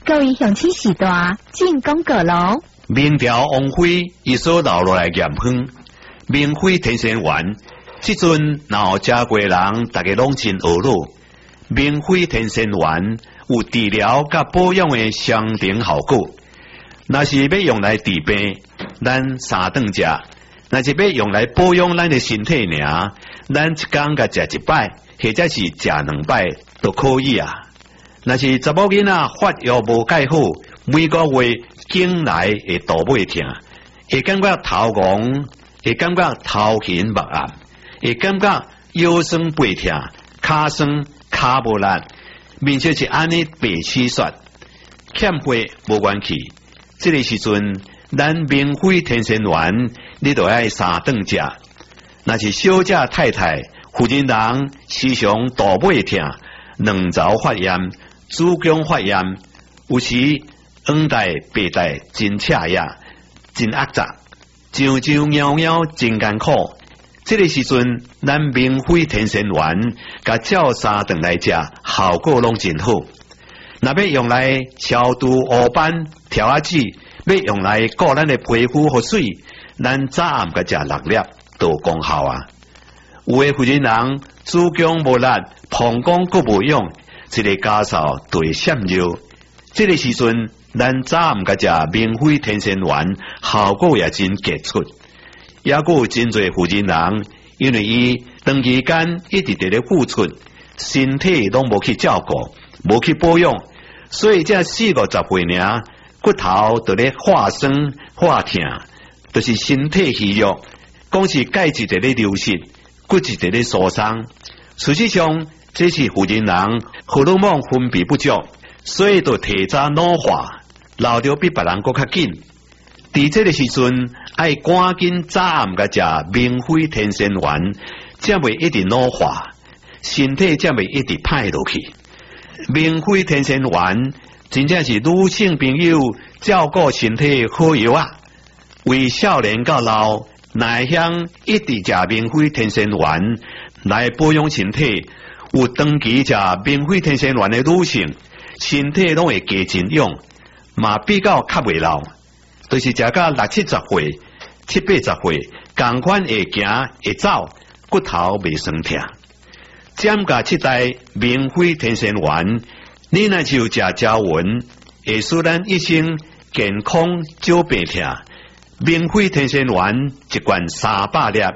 各位乡亲时代进广告咯。 明朝王妃伊所留落来盐分，明妃天仙丸，即阵若有食过人，大家拢真学络。明妃天仙丸有治疗甲保养的相同效果。若是要用来治病，咱三顿食；若是要用来保养咱的身体尔，咱一天甲食一摆，或者是食2摆都可以啊。若是查某囡仔发育无介好，每个月经来会肚尾痛，会感觉头晕，会感觉头晕目暗，会感觉腰酸背痛、骹酸骹无力，面色是安尼白痴雪，欠血无元气。这个时阵，咱明妃天仙丸，你就爱3顿食。若是小姐太太、妇人人时常肚尾痛、卵巢发炎、子宫发炎，有时黄带、白带真赤呀，真压杂，上上袅袅真艰苦。这个时阵，咱明妃天仙丸，甲照3顿来食，效果拢真好。若要用来消除黑斑、调压脂，要用来顾咱的皮肤和水，咱早暗甲食6粒都有功效啊。有的妇人人子宫无力、膀胱阁无用，一个家嫂就会闪尿。这个时阵，咱早暗甲食明妃天仙丸，效果也真杰出。也有真侪妇人人，因为伊长期间一直伫咧付出，身体拢无去照顾，无去保养，所以这40-50岁尔，骨头就咧化酸化痛，就是身体虚弱，讲是钙质伫咧流失，骨质伫咧疏松。事实上，这是妇人人荷尔蒙分泌不足，所以就提早老化，老着比别人搁较紧。伫这个时阵，爱赶紧早暗甲食明妃天仙丸，才袂一直老化，身体才袂一直歹落去。明妃天仙丸真正是女性朋友照顾身体好药啊！为少年到老，乃想一直食明妃天仙丸来保养身体，有长期食明妃天仙丸的女性，身体拢会加真勇，嘛比较较袂老。就是食到60-70岁、70-80岁，同款会行会走，骨头袂酸痛。占甲7袋明妃天仙丸，你若就食胶丸，会使咱一生健康少病痛。明妃天仙丸一罐300粒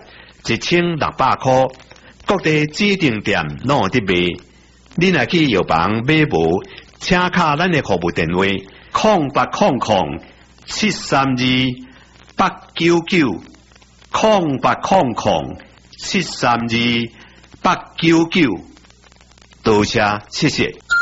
，1600块，各地指定店拢有伫卖。你若去药房买无，请卡咱的服务电话0800-899-0800-732-899，多谢，谢谢。